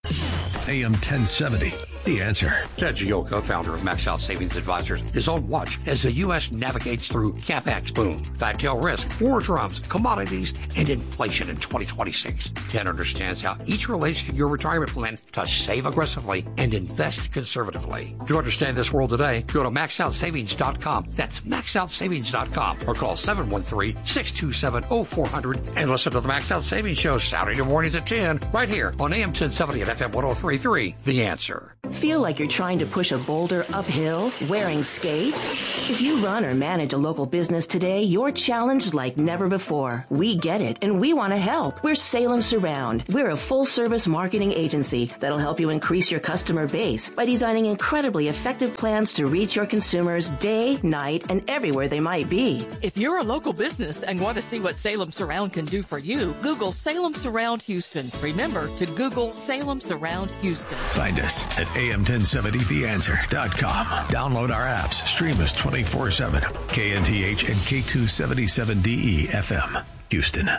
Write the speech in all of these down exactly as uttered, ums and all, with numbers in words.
A M ten seventy, The Answer. Ted Gioka, founder of Max Out Savings Advisors, is on watch as the U S navigates through CapEx boom, fat tail risk, war drums, commodities, and inflation in twenty twenty-six. Ted understands how each relates to your retirement plan to save aggressively and invest conservatively. To understand this world today, go to max out savings dot com. That's max out savings dot com or call seven one three, six two seven, oh four hundred and listen to the Max Out Savings Show Saturday mornings at ten right here on A M ten seventy and F M ten thirty-three. The Answer. Feel like you're trying to push a boulder uphill wearing skates? If you run or manage a local business today, you're challenged like never before. We get it, and we want to help. We're Salem Surround. We're a full-service marketing agency that'll help you increase your customer base by designing incredibly effective plans to reach your consumers day, night, and everywhere they might be. If you're a local business and want to see what Salem Surround can do for you, Google Salem Surround Houston. Remember to Google Salem Surround Houston. Find us at A M ten seventy the answer dot com. Download our apps. Stream us twenty-four seven. K N T H and K two seventy-seven D E F M, Houston.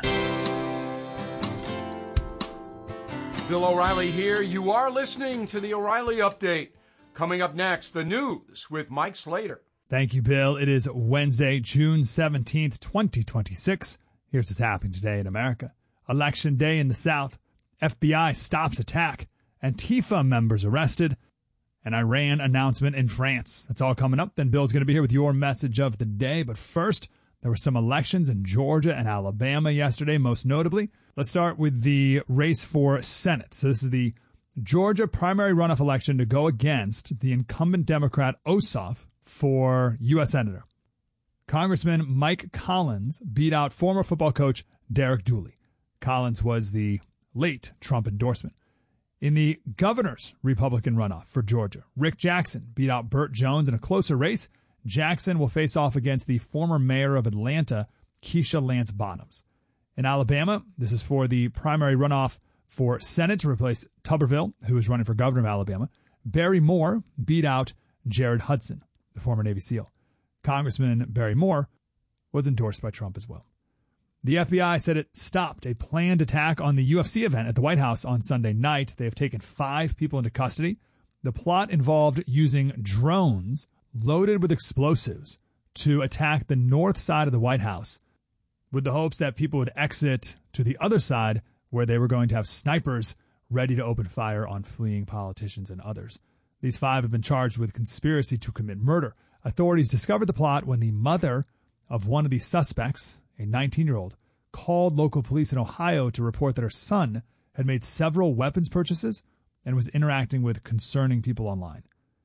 Bill O'Reilly here. You are listening to the O'Reilly Update. Coming up next, the news with Mike Slater. Thank you, Bill. It is Wednesday, June seventeenth, twenty twenty-six. Here's what's happening today in America. Election day in the South. F B I stops attack. Antifa members arrested. An Iran announcement in France. That's all coming up. Then Bill's going to be here with your message of the day. But first, there were some elections in Georgia and Alabama yesterday, most notably. Let's start with the race for Senate. So this is the Georgia primary runoff election to go against the incumbent Democrat Ossoff for U S Senator. Congressman Mike Collins beat out former football coach Derek Dooley. Collins was the late Trump endorsement. In the governor's Republican runoff for Georgia, Rick Jackson beat out Burt Jones in a closer race. Jackson will face off against the former mayor of Atlanta, Keisha Lance Bottoms. In Alabama, this is for the primary runoff for Senate to replace Tuberville, who is running for governor of Alabama. Barry Moore beat out Jared Hudson, the former Navy SEAL. Congressman Barry Moore was endorsed by Trump as well. The F B I said it stopped a planned attack on the U F C event at the White House on Sunday night. They have taken five people into custody. The plot involved using drones loaded with explosives to attack the north side of the White House with the hopes that people would exit to the other side where they were going to have snipers ready to open fire on fleeing politicians and others. These five have been charged with conspiracy to commit murder. Authorities discovered the plot when the mother of one of the suspects, a nineteen-year-old, called local police in Ohio to report that her son had made several weapons purchases and was interacting with concerning people online.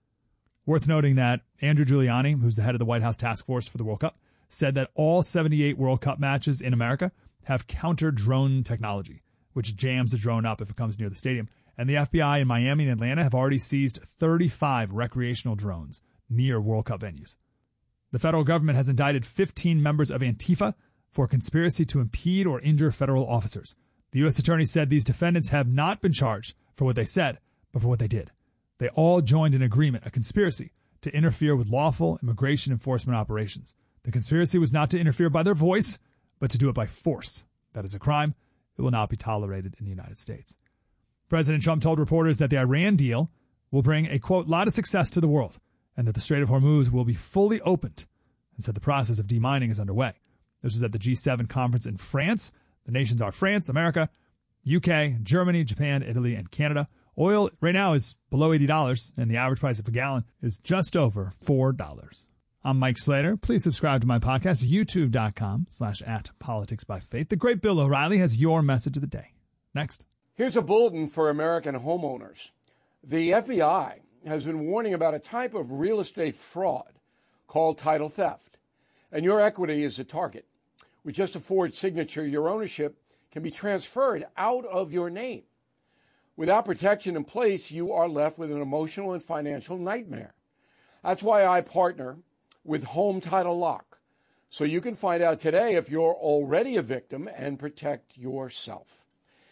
Worth noting that Andrew Giuliani, who's the head of the White House task force for the World Cup, said that all seventy-eight World Cup matches in America have counter-drone technology, which jams the drone up if it comes near the stadium. And the F B I in Miami and Atlanta have already seized thirty-five recreational drones near World Cup venues. The federal government has indicted fifteen members of Antifa for conspiracy to impede or injure federal officers. The U S attorney said these defendants have not been charged for what they said, but for what they did. They all joined an agreement, a conspiracy, to interfere with lawful immigration enforcement operations. The conspiracy was not to interfere by their voice, but to do it by force. That is a crime. It will not be tolerated in the United States. President Trump told reporters that the Iran deal will bring a, quote, lot of success to the world, and that the Strait of Hormuz will be fully opened, and said the process of demining is underway. This was at the G seven conference in France. The nations are France, America, U K, Germany, Japan, Italy, and Canada. Oil right now is below eighty dollars, and the average price of a gallon is just over four dollars. I'm Mike Slater. Please subscribe to my podcast, youtube.com slash at politics by faith. The great Bill O'Reilly has your message of the day. Next. Here's a bulletin for American homeowners. The F B I has been warning about a type of real estate fraud called title theft, and your equity is a target. With just a Ford signature, your ownership can be transferred out of your name. Without protection in place, you are left with an emotional and financial nightmare. That's why I partner with Home Title Lock, so you can find out today if you're already a victim and protect yourself.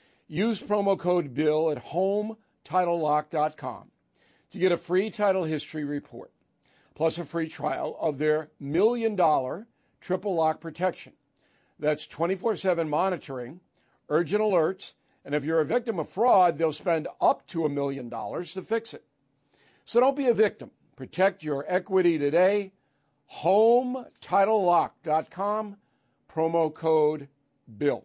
Use promo code BILL at home title lock dot com to get a free title history report, plus a free trial of their million dollar triple lock protection. That's twenty-four seven monitoring, urgent alerts, And if you're a victim of fraud, they'll spend up to a million dollars to fix it. So don't be a victim. Protect your equity today. home title lock dot com, promo code BILL.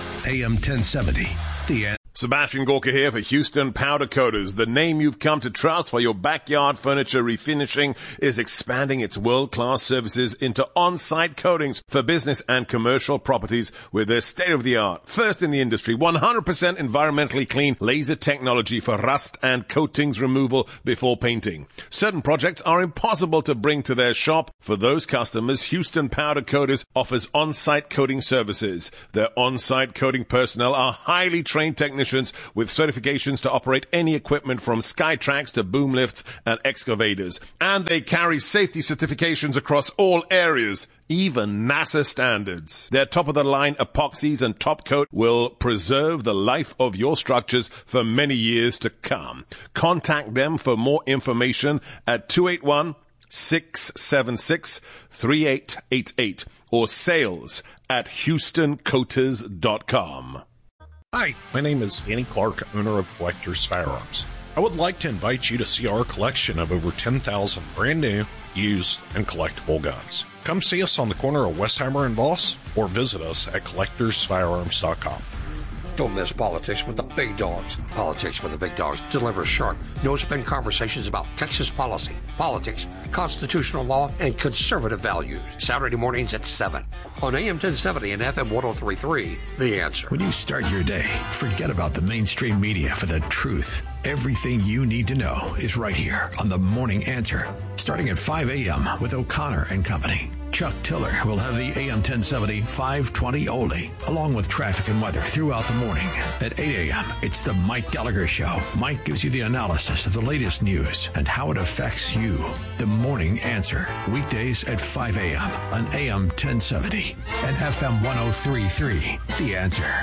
A M ten seventy, The Answer. Sebastian Gorka here for Houston Powder Coaters. The name you've come to trust for your backyard furniture refinishing is expanding its world-class services into on-site coatings for business and commercial properties with their state-of-the-art, first in the industry, one hundred percent environmentally clean laser technology for rust and coatings removal before painting. Certain projects are impossible to bring to their shop. For those customers, Houston Powder Coaters offers on-site coating services. Their on-site coating personnel are highly trained technicians with certifications to operate any equipment from Skytrax to boom lifts and excavators. And they carry safety certifications across all areas, even NASA standards. Their top-of-the-line epoxies and top coat will preserve the life of your structures for many years to come. Contact them for more information at two eight one, six seven six, three eight eight eight or sales at houston coaters dot com. Hi, my name is Danny Clark, owner of Collectors Firearms. I would like to invite you to see our collection of over ten thousand brand new, used, and collectible guns. Come see us on the corner of Westheimer and Voss, or visit us at collectors firearms dot com. Don't miss Politics with the Big Dogs. Politics with the Big Dogs delivers sharp, no-spin conversations about Texas policy, politics, constitutional law, and conservative values. Saturday mornings at seven on A M ten seventy and F M one oh three point three, The Answer. When you start your day, forget about the mainstream media for the truth. Everything you need to know is right here on The Morning Answer, starting at five a.m. with O'Connor and Company. Chuck Tiller will have the A M ten seventy five twenty only, along with traffic and weather throughout the morning. At eight a.m., it's the Mike Gallagher Show. Mike gives you the analysis of the latest news and how it affects you. The Morning Answer, weekdays at five a.m. on A M ten seventy and F M one oh three point three, The Answer.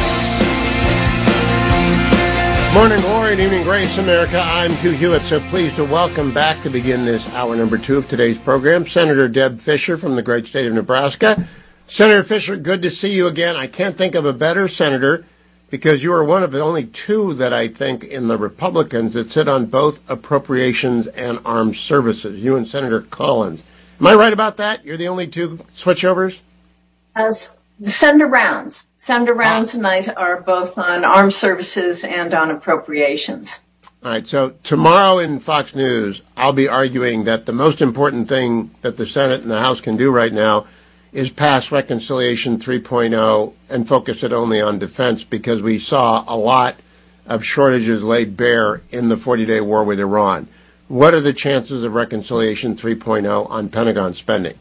Morning glory and evening grace, America. I'm Hugh Hewitt, so pleased to welcome back to begin this hour number two of today's program, Senator Deb Fischer from the great state of Nebraska. Senator Fischer, good to see you again. I can't think of a better senator because you are one of the only two that I think in the Republicans that sit on both appropriations and armed services, you and Senator Collins. Am I right about that? You're the only two switchovers? As Senator Rounds. Senator Rounds and I are both on armed services and on appropriations. All right, so tomorrow in Fox News, I'll be arguing that the most important thing that the Senate and the House can do right now is pass Reconciliation three point oh and focus it only on defense, because we saw a lot of shortages laid bare in the forty-day war with Iran. What are the chances of Reconciliation three point oh on Pentagon spending?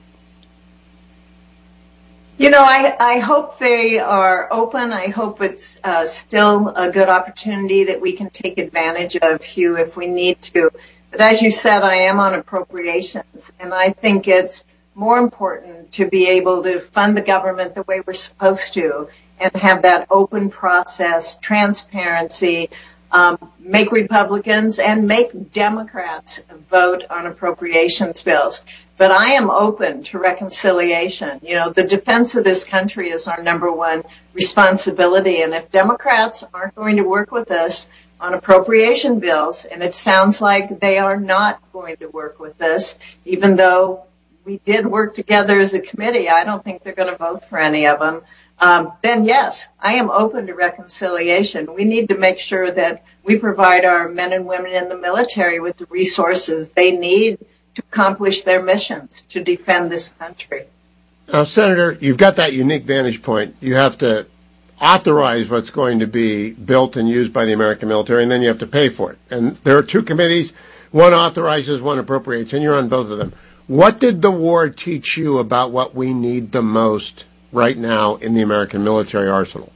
You know, I, I hope they are open. I hope it's uh, still a good opportunity that we can take advantage of, Hugh, if we need to. But as you said, I am on appropriations, and I think it's more important to be able to fund the government the way we're supposed to and have that open process, transparency, um, make Republicans and make Democrats vote on appropriations bills. But I am open to reconciliation. You know, the defense of this country is our number one responsibility. And if Democrats aren't going to work with us on appropriation bills, and it sounds like they are not going to work with us, even though we did work together as a committee, I don't think they're going to vote for any of them. Um, then yes, I am open to reconciliation. We need to make sure that we provide our men and women in the military with the resources they need to accomplish their missions, to defend this country. Now, Senator, you've got that unique vantage point. You have to authorize what's going to be built and used by the American military, and then you have to pay for it. And there are two committees. One authorizes, one appropriates, and you're on both of them. What did the war teach you about what we need the most right now in the American military arsenal?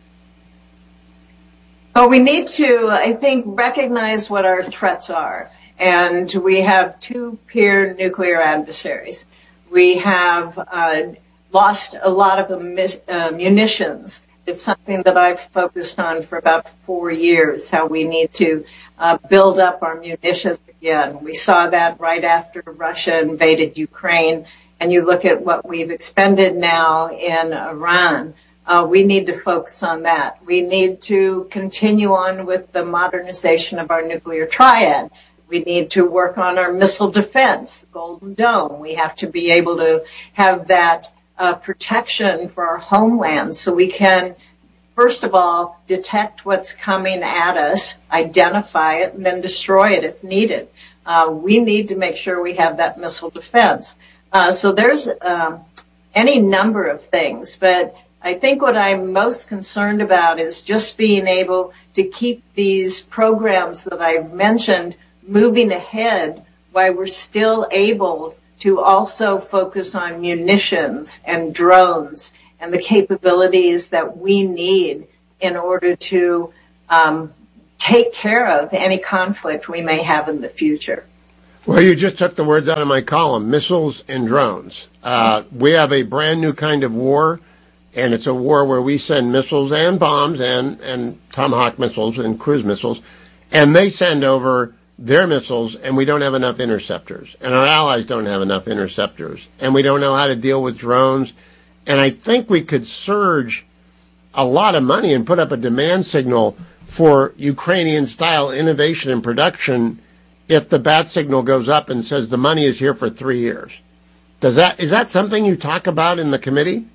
Well, we need to, I think, recognize what our threats are. And we have two peer nuclear adversaries. We have uh, lost a lot of uh, munitions. It's something that I've focused on for about four years, how we need to uh, build up our munitions again. We saw that right after Russia invaded Ukraine. And you look at what we've expended now in Iran. Uh, we need to focus on that. We need to continue on with the modernization of our nuclear triad. We need to work on our missile defense, Golden Dome. We have to be able to have that uh, protection for our homeland so we can, first of all, detect what's coming at us, identify it, and then destroy it if needed. Uh, we need to make sure we have that missile defense. Uh, so there's um, any number of things, but I think what I'm most concerned about is just being able to keep these programs that I've mentioned moving ahead while we're still able to also focus on munitions and drones and the capabilities that we need in order to um, take care of any conflict we may have in the future. Well, you just took the words out of my column, missiles and drones. Uh, we have a brand new kind of war, and it's a war where we send missiles and bombs and, and Tomahawk missiles and cruise missiles, and they send over their missiles, and we don't have enough interceptors, and our allies don't have enough interceptors, and we don't know how to deal with drones. And I think we could surge a lot of money and put up a demand signal for Ukrainian-style innovation and production if the bat signal goes up and says the money is here for three years. Does that is that something you talk about in the committee?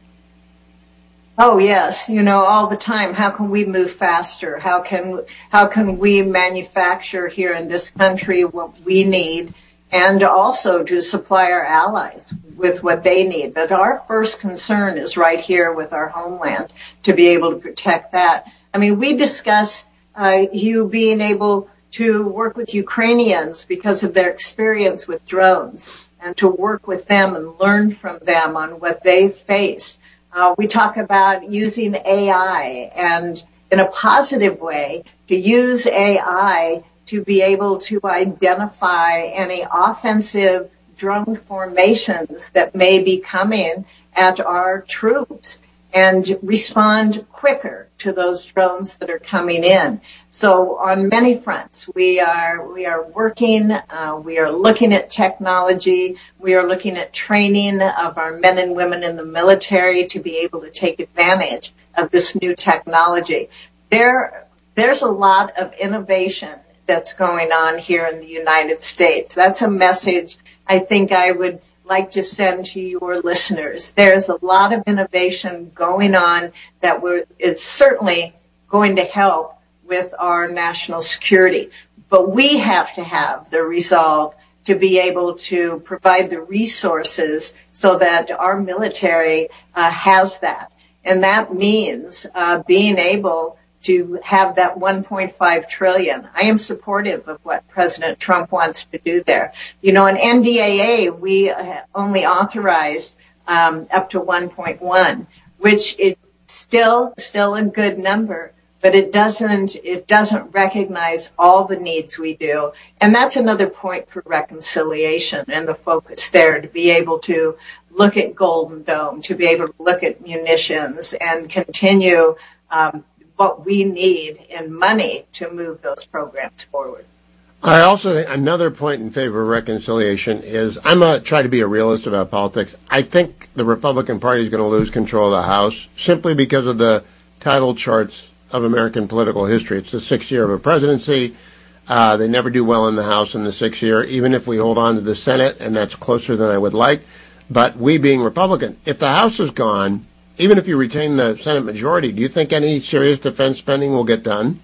Oh, yes. You know, all the time. How can we move faster? How can how can we manufacture here in this country what we need, and also to supply our allies with what they need? But our first concern is right here with our homeland, to be able to protect that. I mean, we discussed uh, you being able to work with Ukrainians because of their experience with drones, and to work with them and learn from them on what they face. Uh, we talk about using A I, and in a positive way, to use A I to be able to identify any offensive drone formations that may be coming at our troops and respond quicker to those drones that are coming in. So on many fronts, we are we are working, uh, we are looking at technology, we are looking at training of our men and women in the military to be able to take advantage of this new technology. There, there's a lot of innovation that's going on here in the United States. That's a message I think I would like to send to your listeners. There's a lot of innovation going on that we're, is certainly going to help with our national security. But we have to have the resolve to be able to provide the resources so that our military uh, has that. And that means uh, being able to have that one point five trillion. I am supportive of what President Trump wants to do there. You know, in N D A A, we only authorized um, up to one point one, which is still still a good number, but it doesn't it doesn't recognize all the needs we do. And that's another point for reconciliation and the focus there, to be able to look at Golden Dome, to be able to look at munitions and continue um, what we need in money to move those programs forward. I also think another point in favor of reconciliation is, I'm a try to be a realist about politics. I think the Republican Party is going to lose control of the House simply because of the title charts of American political history. It's the sixth year of a presidency. Uh, they never do well in the House in the sixth year, even if we hold on to the Senate, and that's closer than I would like. But we being Republican, if the House is gone, even if you retain the Senate majority, do you think any serious defense spending will get done?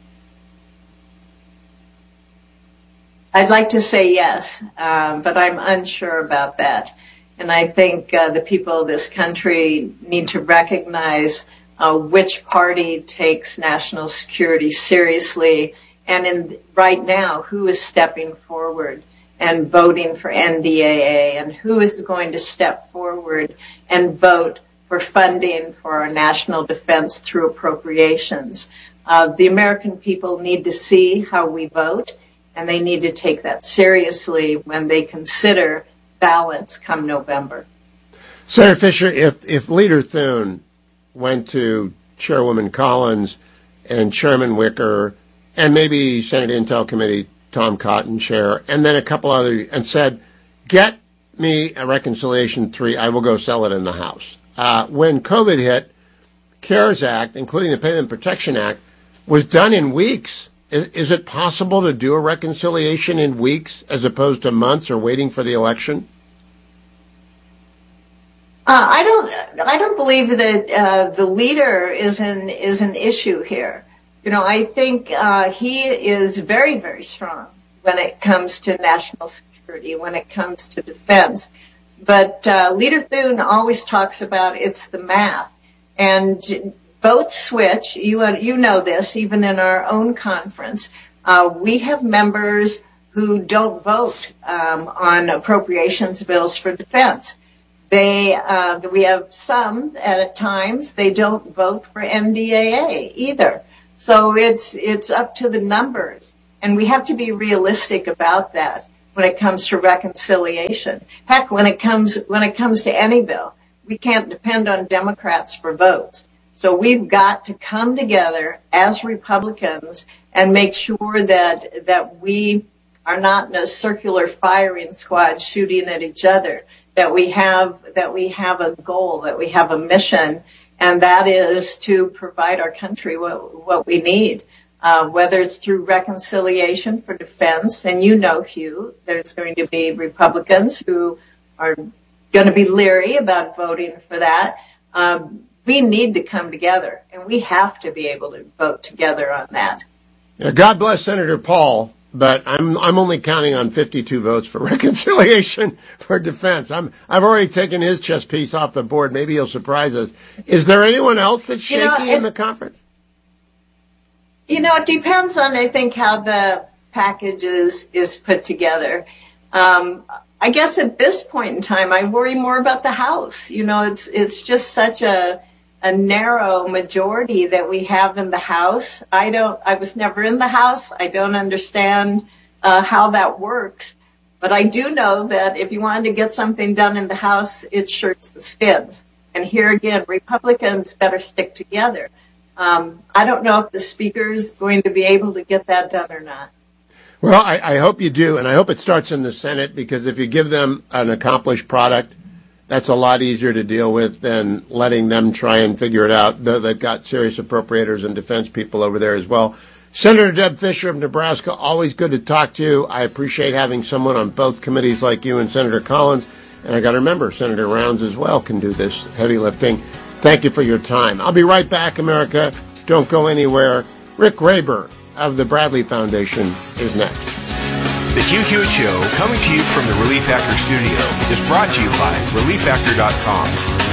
I'd like to say yes, um, but I'm unsure about that. And I think uh, the people of this country need to recognize uh, which party takes national security seriously, and in, right now, who is stepping forward and voting for N D A A, and who is going to step forward and vote for funding for our national defense through appropriations. Uh, the American people need to see how we vote, and they need to take that seriously when they consider balance come November. Senator Fisher, if, if Leader Thune went to Chairwoman Collins and Chairman Wicker and maybe Senate Intel Committee Tom Cotton chair, and then a couple other, and said, get me a reconciliation three, I will go sell it in the House. Uh, when COVID hit, CARES Act, including the Payment Protection Act, was done in weeks. Is, is it possible to do a reconciliation in weeks as opposed to months or waiting for the election? Uh, I don't. I don't believe that uh, the leader is an is an issue here. You know, I think uh, he is very, very strong when it comes to national security, when it comes to defense. But uh, Leader Thune always talks about it's the math, and votes switch. You you know this. Even in our own conference, uh, we have members who don't vote um, on appropriations bills for defense. They, uh, we have some at times, they don't vote for N D A A either. So it's, it's up to the numbers. And we have to be realistic about that when it comes to reconciliation. Heck, when it comes, when it comes to any bill, we can't depend on Democrats for votes. So we've got to come together as Republicans and make sure that, that we are not in a circular firing squad shooting at each other. That we have, that we have a goal, that we have a mission, and that is to provide our country what, what we need. Uh, whether it's through reconciliation for defense, and you know, Hugh, there's going to be Republicans who are going to be leery about voting for that. Um, we need to come together, and we have to be able to vote together on that. Yeah, God bless Senator Paul. But I'm I'm only counting on fifty-two votes for reconciliation for defense. I'm I've already taken his chess piece off the board. Maybe he'll surprise us. Is there anyone else that's shaky you know, it, in the conference? You know, it depends on I think how the package is is put together. Um, I guess at this point in time, I worry more about the House. You know, it's it's just such a a narrow majority that we have in the House. I don't, I was never in the House. I don't understand uh, how that works. But I do know that if you wanted to get something done in the House, it shirts the skins. And here again, Republicans better stick together. Um, I don't know if the Speaker's going to be able to get that done or not. Well, I, I hope you do, and I hope it starts in the Senate, because if you give them an accomplished product, that's a lot easier to deal with than letting them try and figure it out, though they've got serious appropriators and defense people over there as well. Senator Deb Fischer of Nebraska, always good to talk to you. I appreciate having someone on both committees like you and Senator Collins. And I got to remember, Senator Rounds as well can do this heavy lifting. Thank you for your time. I'll be right back, America. Don't go anywhere. Rick Graber of the Bradley Foundation is next. The Hugh Hewitt Show, coming to you from the Relief Factor studio, is brought to you by relief factor dot com.